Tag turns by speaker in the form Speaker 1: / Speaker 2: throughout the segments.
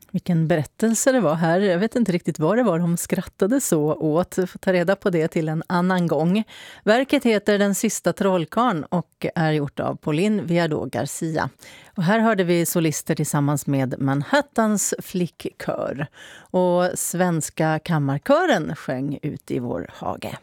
Speaker 1: Vilken berättelse det var här. Jag vet inte riktigt vad det var de skrattade så åt. Vi får ta reda på det till en annan gång. Verket heter Den sista trollkarlen och är gjort av Pauline Viardot Garcia. Och här hörde vi solister tillsammans med Manhattans flickkör. Och svenska kammarkören sjöng Ut i vår hage.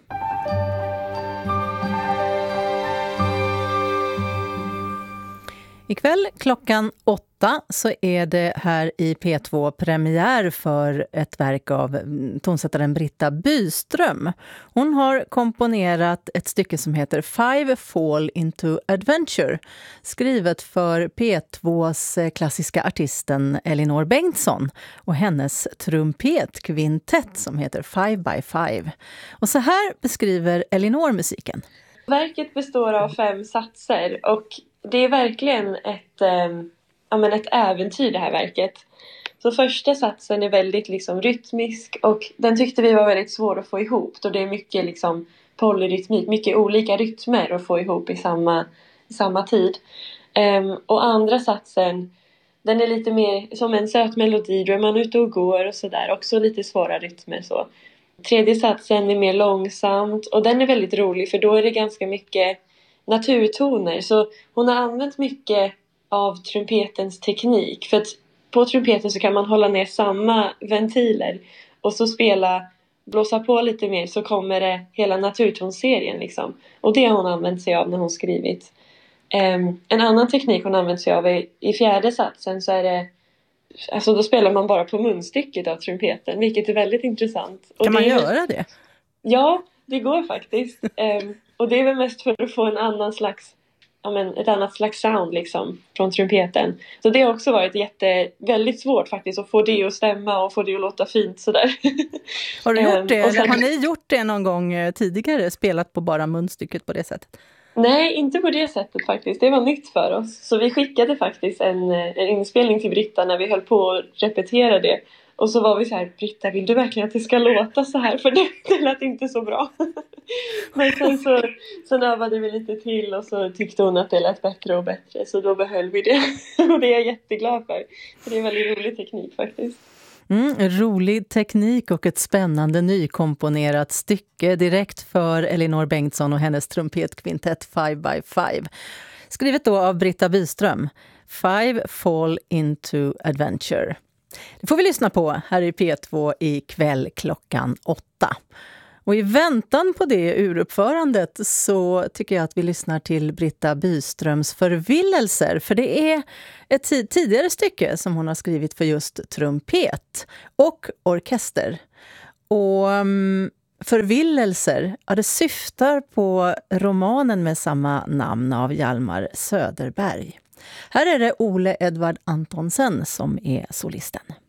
Speaker 1: Ikväll klockan 8 så är det här i P2 premiär för ett verk av tonsättaren Britta Byström. Hon har komponerat ett stycke som heter Five Fall into Adventure, skrivet för P2s klassiska artisten Elinor Bengtsson och hennes trumpetkvintett som heter 5x5. Och så här beskriver Elinor musiken.
Speaker 2: Verket består av 5 satser och det är verkligen ett äventyr det här verket. Så första satsen är väldigt rytmisk och den tyckte vi var väldigt svår att få ihop. Då det är mycket polyrytmik, mycket olika rytmer att få ihop i samma tid. Och andra satsen, den är lite mer som en söt melodi, då är man ute och går och sådär. Också lite svåra rytmer så. Tredje satsen är mer långsamt och den är väldigt rolig för då är det ganska mycket naturtoner. Så hon har använt mycket av trumpetens teknik. För att på trumpeten så kan man hålla ner samma ventiler och så blåsa på lite mer så kommer det hela naturtonserien . Och det har hon använt sig av när hon skrivit. En annan teknik hon använt sig av är i fjärde satsen så är det då spelar man bara på munstycket av trumpeten, vilket är väldigt intressant. Och
Speaker 1: kan man göra det?
Speaker 2: Ja, det går faktiskt. Och det är väl mest för att få ett annat slags sound från trumpeten. Så det har också varit väldigt svårt faktiskt att få det att stämma och få det att låta fint sådär.
Speaker 1: Har du gjort det? Eller har ni gjort det någon gång tidigare? Spelat på bara munstycket på det sättet?
Speaker 2: Nej, inte på det sättet faktiskt. Det var nytt för oss. Så vi skickade faktiskt en inspelning till Britta när vi höll på att repetera det. Och så var vi så här, Britta, vill du verkligen att det ska låta så här? För det lät inte så bra. Men sen övade vi lite till och så tyckte hon att det lät bättre och bättre. Så då behöll vi det. Och det är jag jätteglad för. För det är en väldigt rolig teknik faktiskt.
Speaker 1: Rolig teknik och ett spännande nykomponerat stycke direkt för Elinor Bengtsson och hennes trumpetkvintett 5x5. Skrivet då av Britta Byström. Five Fall into Adventure. Det får vi lyssna på här i P2 ikväll klockan 8. Och i väntan på det uruppförandet så tycker jag att vi lyssnar till Britta Byströms Förvillelser. För det är ett tidigare stycke som hon har skrivit för just trumpet och orkester. Och Förvillelser, det syftar på romanen med samma namn av Hjalmar Söderberg. Här är det Ole Edvard Antonsen som är solisten.